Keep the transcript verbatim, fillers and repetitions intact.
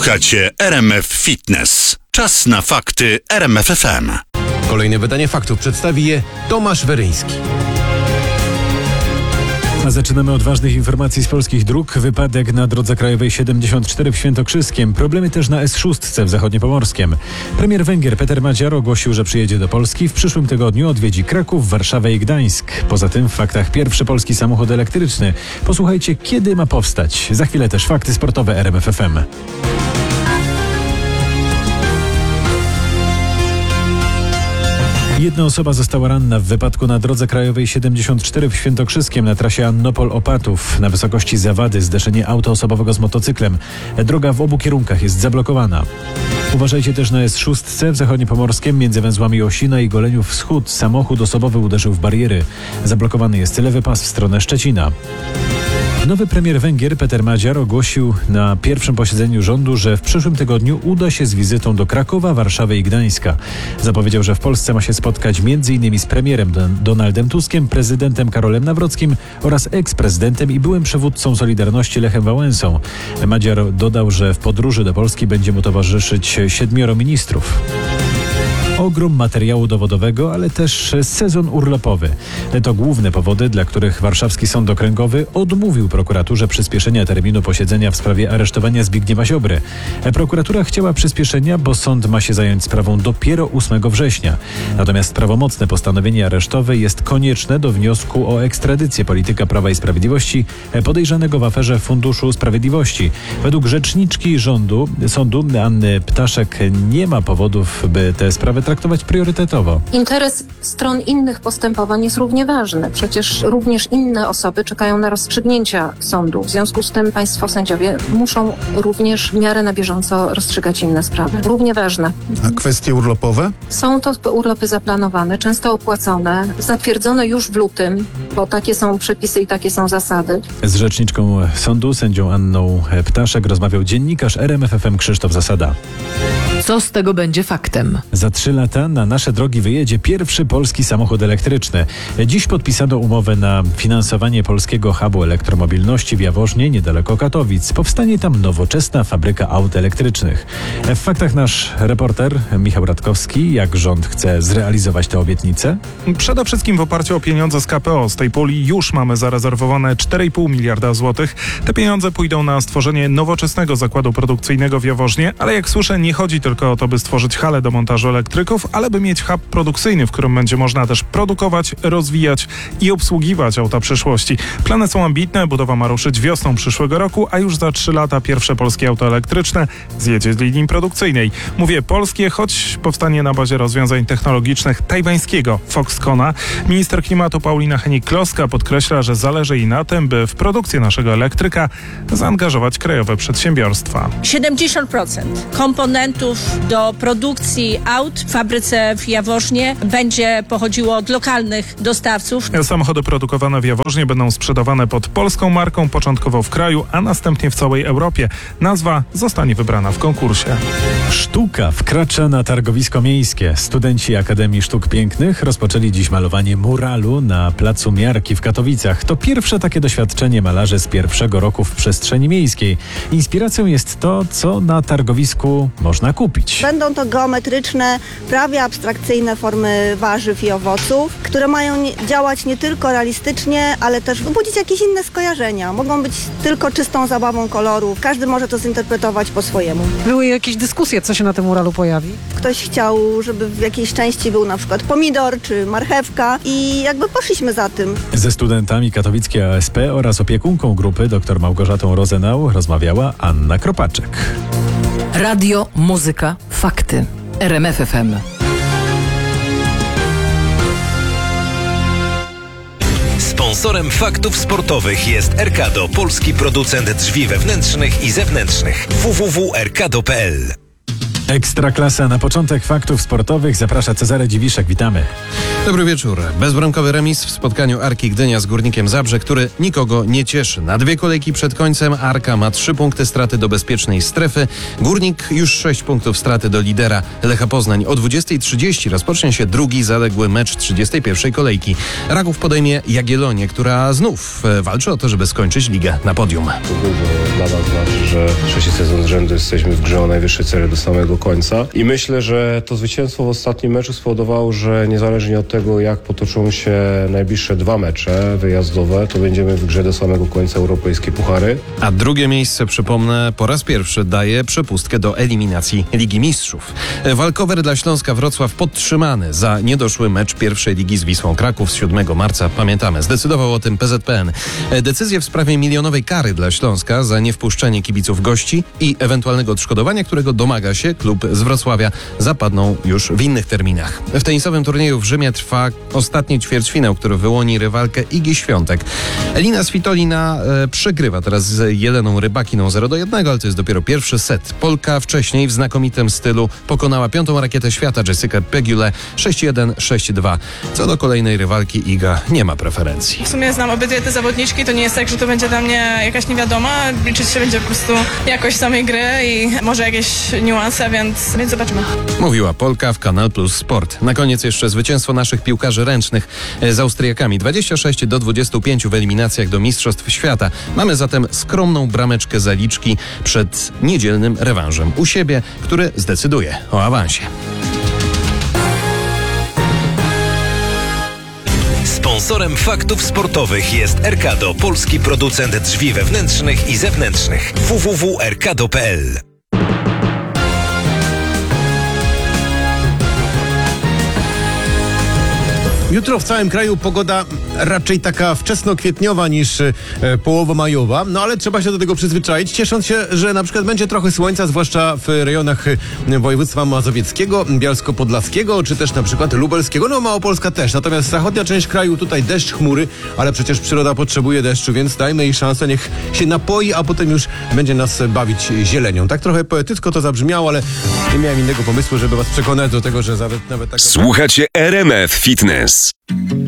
Słuchacie R M F Fitness. Czas na fakty R M F F M. Kolejne wydanie faktów przedstawi je Tomasz Weryński. A zaczynamy od ważnych informacji z polskich dróg. Wypadek na drodze krajowej siedemdziesiąt cztery w Świętokrzyskiem. Problemy też na S sześć w Zachodniopomorskiem. Premier Węgier Peter Magyar ogłosił, że przyjedzie do Polski. W przyszłym tygodniu odwiedzi Kraków, Warszawę i Gdańsk. Poza tym w faktach pierwszy polski samochód elektryczny. Posłuchajcie, kiedy ma powstać. Za chwilę też fakty sportowe R M F F M. Jedna osoba została ranna w wypadku na drodze krajowej siedemdziesiąt cztery w Świętokrzyskiem na trasie Annopol-Opatów. Na wysokości Zawady zderzenie auta osobowego z motocyklem. Droga w obu kierunkach jest zablokowana. Uważajcie też na S sześć w Zachodniopomorskiem między węzłami Osina i Goleniów Wschód. Samochód osobowy uderzył w bariery. Zablokowany jest lewy pas w stronę Szczecina. Nowy premier Węgier Peter Magyar ogłosił na pierwszym posiedzeniu rządu, że w przyszłym tygodniu uda się z wizytą do Krakowa, Warszawy i Gdańska. Zapowiedział, że w Polsce ma się spotkać między innymi z premierem Donaldem Tuskiem, prezydentem Karolem Nawrockim oraz eksprezydentem i byłym przywódcą Solidarności Lechem Wałęsą. Magyar dodał, że w podróży do Polski będzie mu towarzyszyć siedmioro ministrów. Ogrom materiału dowodowego, ale też sezon urlopowy. To główne powody, dla których warszawski sąd okręgowy odmówił prokuraturze przyspieszenia terminu posiedzenia w sprawie aresztowania Zbigniewa Ziobry. Prokuratura chciała przyspieszenia, bo sąd ma się zająć sprawą dopiero ósmego września. Natomiast prawomocne postanowienie aresztowe jest konieczne do wniosku o ekstradycję polityka Prawa i Sprawiedliwości podejrzanego w aferze Funduszu Sprawiedliwości. Według rzeczniczki rządu, sądu Anny Ptaszek nie ma powodów, by tę sprawę traktować priorytetowo. Interes stron innych postępowań jest równie ważny. Przecież również inne osoby czekają na rozstrzygnięcia sądu. W związku z tym państwo sędziowie muszą również w miarę na bieżąco rozstrzygać inne sprawy. Równie ważne. A kwestie urlopowe? Są to urlopy zaplanowane, często opłacone, zatwierdzone już w lutym, bo takie są przepisy i takie są zasady. Z rzeczniczką sądu, sędzią Anną Ptaszek, rozmawiał dziennikarz R M F F M Krzysztof Zasada. Co z tego będzie faktem? Za trzy lata na nasze drogi wyjedzie pierwszy polski samochód elektryczny. Dziś podpisano umowę na finansowanie polskiego hubu elektromobilności w Jaworznie, niedaleko Katowic. Powstanie tam nowoczesna fabryka aut elektrycznych. W faktach nasz reporter Michał Radkowski. Jak rząd chce zrealizować tę obietnicę? Przede wszystkim w oparciu o pieniądze z K P O. Z tej puli już mamy zarezerwowane cztery i pół miliarda złotych. Te pieniądze pójdą na stworzenie nowoczesnego zakładu produkcyjnego w Jaworznie, ale jak słyszę, nie chodzi tylko o to, by stworzyć halę do montażu elektryków, ale by mieć hub produkcyjny, w którym będzie można też produkować, rozwijać i obsługiwać auta przyszłości. Plany są ambitne, budowa ma ruszyć wiosną przyszłego roku, a już za trzy lata pierwsze polskie auto elektryczne zjedzie z linii produkcyjnej. Mówię polskie, choć powstanie na bazie rozwiązań technologicznych tajwańskiego Foxconna. Minister klimatu Paulina Hennig-Kloska podkreśla, że zależy jej na tym, by w produkcję naszego elektryka zaangażować krajowe przedsiębiorstwa. siedemdziesiąt procent komponentów do produkcji aut w fabryce w Jaworznie będzie pochodziło od lokalnych dostawców. Samochody produkowane w Jaworznie będą sprzedawane pod polską marką, początkowo w kraju, a następnie w całej Europie. Nazwa zostanie wybrana w konkursie. Sztuka wkracza na targowisko miejskie. Studenci Akademii Sztuk Pięknych rozpoczęli dziś malowanie muralu na Placu Miarki w Katowicach. To pierwsze takie doświadczenie malarzy z pierwszego roku w przestrzeni miejskiej. Inspiracją jest to, co na targowisku można kupić. Będą to geometryczne, prawie abstrakcyjne formy warzyw i owoców, które mają nie, działać nie tylko realistycznie, ale też wybudzić jakieś inne skojarzenia. Mogą być tylko czystą zabawą kolorów. Każdy może to zinterpretować po swojemu. Były jakieś dyskusje, co się na tym muralu pojawi? Ktoś chciał, żeby w jakiejś części był na przykład pomidor czy marchewka i jakby poszliśmy za tym. Ze studentami katowickiej A S P oraz opiekunką grupy dr Małgorzatą Rozenau rozmawiała Anna Kropaczek. Radio, muzyka, fakty. R M F F M. Sponsorem faktów sportowych jest Erkado, polski producent drzwi wewnętrznych i zewnętrznych. w w w kropka erkado kropka p l Ekstraklasa na początek faktów sportowych zaprasza Cezary Dziwiszek. Witamy. Dobry wieczór. Bezbramkowy remis w spotkaniu Arki Gdynia z Górnikiem Zabrze, który nikogo nie cieszy. Na dwie kolejki przed końcem Arka ma trzy punkty straty do bezpiecznej strefy. Górnik już sześć punktów straty do lidera Lecha Poznań. O dwudziestej trzydzieści rozpocznie się drugi zaległy mecz trzydziestej pierwszej kolejki. Raków podejmie Jagiellonię, która znów walczy o to, żeby skończyć ligę na podium. To dużo dla nas znaczy, że trzeci sezon z rzędu jesteśmy w grze o najwyższe cele do samego końca. I myślę, że to zwycięstwo w ostatnim meczu spowodowało, że niezależnie od tego, jak potoczą się najbliższe dwa mecze wyjazdowe, to będziemy w grze do samego końca europejskie puchary. A drugie miejsce, przypomnę, po raz pierwszy daje przepustkę do eliminacji Ligi Mistrzów. Walkover dla Śląska Wrocław podtrzymany za niedoszły mecz pierwszej ligi z Wisłą Kraków z siódmego marca. Pamiętamy, zdecydował o tym P Z P N. Decyzję w sprawie milionowej kary dla Śląska za niewpuszczenie kibiców gości i ewentualnego odszkodowania, którego domaga się klub z Wrocławia, zapadną już w innych terminach. W tenisowym turnieju w Rzymie trwa ostatni ćwierćfinał, który wyłoni rywalkę Igi Świątek. Elina Svitolina e, przegrywa teraz z Jeleną Rybakiną zero do jednego, ale to jest dopiero pierwszy set. Polka wcześniej w znakomitym stylu pokonała piątą rakietę świata Jessica Pegula sześć jeden sześć dwa. Co do kolejnej rywalki, Iga nie ma preferencji. W sumie znam obydwie te zawodniczki, to nie jest tak, że to będzie dla mnie jakaś niewiadoma. Liczyć się będzie po prostu jakość samej gry i może jakieś niuanse, więc, więc zobaczymy. Mówiła Polka w Kanal Plus Sport. Na koniec jeszcze zwycięstwo naszych piłkarzy ręcznych z Austriakami. dwadzieścia sześć do dwudziestu pięciu w eliminacjach do Mistrzostw Świata. Mamy zatem skromną brameczkę zaliczki przed niedzielnym rewanżem u siebie, który zdecyduje o awansie. Sponsorem faktów sportowych jest Erkado, polski producent drzwi wewnętrznych i zewnętrznych. w w w kropka erkado kropka p l. Jutro w całym kraju pogoda raczej taka wczesnokwietniowa niż e, połowa majowa, no ale trzeba się do tego przyzwyczaić, ciesząc się, że na przykład będzie trochę słońca, zwłaszcza w rejonach e, województwa mazowieckiego, bialsko-podlaskiego, czy też na przykład lubelskiego, no Małopolska też. Natomiast zachodnia część kraju, tutaj deszcz, chmury, ale przecież przyroda potrzebuje deszczu, więc dajmy jej szansę, niech się napoi, a potem już będzie nas bawić zielenią. Tak trochę poetycko to zabrzmiało, ale nie miałem innego pomysłu, żeby was przekonać do tego, że nawet, nawet taka... Słuchacie R M F Fitness.